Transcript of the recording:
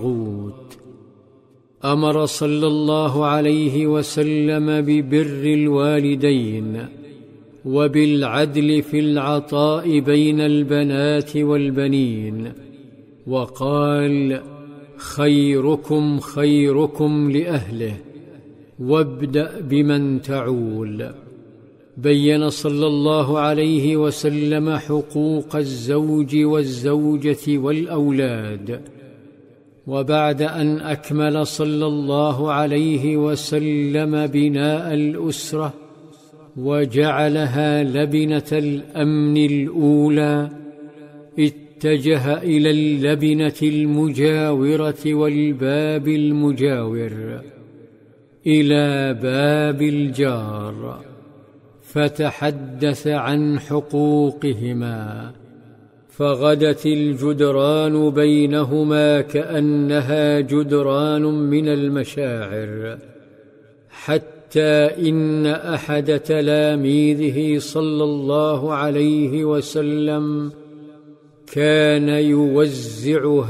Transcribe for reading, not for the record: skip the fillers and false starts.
أمر صلى الله عليه وسلم ببر الوالدين وبالعدل في العطاء بين البنات والبنين، وقال: خيركم خيركم لأهله، وابدأ بمن تعول. بين صلى الله عليه وسلم حقوق الزوج والزوجة والأولاد، وبعد أن أكمل صلى الله عليه وسلم بناء الأسرة وجعلها لبنة الأمن الأولى، اتجه إلى اللبنة المجاورة والباب المجاور، إلى باب الجار، فتحدث عن حقوقهما، فغدت الجدران بينهما كأنها جدران من المشاعر، حتى إن أحد تلاميذه صلى الله عليه وسلم كان يوزع